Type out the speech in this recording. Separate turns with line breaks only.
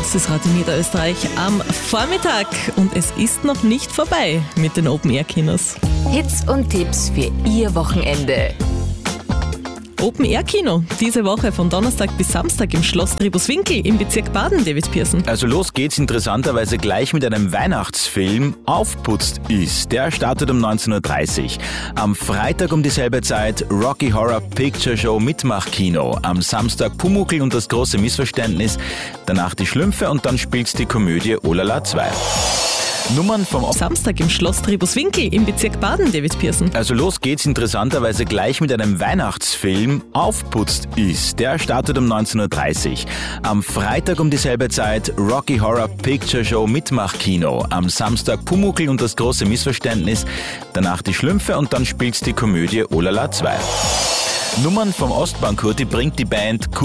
Das ist Radio Niederösterreich am Vormittag und es ist noch nicht vorbei mit den Open-Air-Kinos.
Hits und Tipps für Ihr Wochenende.
Open-Air-Kino, diese Woche von Donnerstag bis Samstag im Schloss Tribuswinkel im Bezirk Baden, David Pearson.
Also los geht's interessanterweise gleich mit einem Weihnachtsfilm. Aufputzt ist. Der startet um 19.30 Uhr. Am Freitag um dieselbe Zeit Rocky Horror Picture Show Mitmachkino. Am Samstag Pumuckl und das große Missverständnis. Danach die Schlümpfe und dann spielt's die Komödie Olala 2. Nummern vom
Samstag im Schloss Tribuswinkel im Bezirk Baden, David Pearson.
Also los geht's interessanterweise gleich mit einem Weihnachtsfilm. Aufputzt ist. Der startet um 19.30 Uhr. Am Freitag um dieselbe Zeit Rocky Horror Picture Show Mitmachkino. Am Samstag Pumuckl und das große Missverständnis. Danach die Schlümpfe und dann spielt's die Komödie Olala 2. Nummern vom Ostbank, die bringt die Band